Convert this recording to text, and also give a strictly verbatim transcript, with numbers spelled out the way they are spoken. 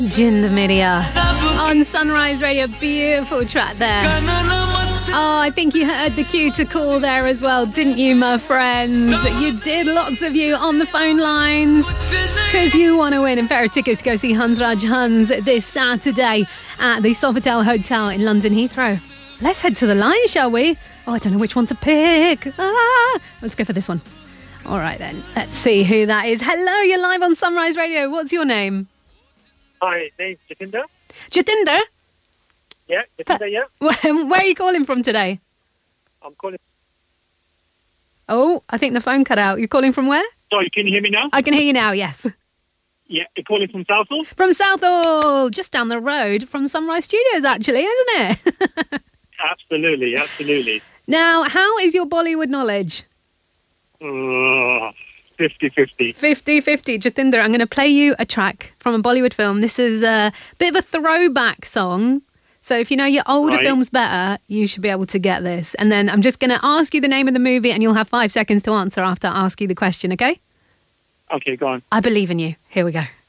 Jind Media on Sunrise Radio. Beautiful track there. Oh, I think you heard the cue to call there as well, didn't you, my friends? You did, lots of you on the phone lines, because you want to win a pair of tickets to go see Hans Raj Hans this Saturday at the Sofitel Hotel in London Heathrow. Let's head to the line, shall we? Oh, I don't know which one to pick. Ah, let's go for this one. All right, then. Let's see who that is. Hello, you're live on Sunrise Radio. What's your name? Hi, name's Jatinder. Jatinder? Yeah, Jatinder, yeah. Where are you calling from today? I'm calling... Oh, I think the phone cut out. You're calling from where? Sorry, can you hear me now? I can hear you now, yes. Yeah, you're calling from Southall? From Southall, just down the road from Sunrise Studios, actually, isn't it? Absolutely, absolutely. Now, how is your Bollywood knowledge? Uh, fifty-fifty. fifty-fifty. Jatinder, I'm going to play you a track from a Bollywood film. This is a bit of a throwback song. So if you know your older Right. films better, you should be able to get this. And then I'm just going to ask you the name of the movie and you'll have five seconds to answer after I ask you the question, okay? Okay, go on. I believe in you. Here we go.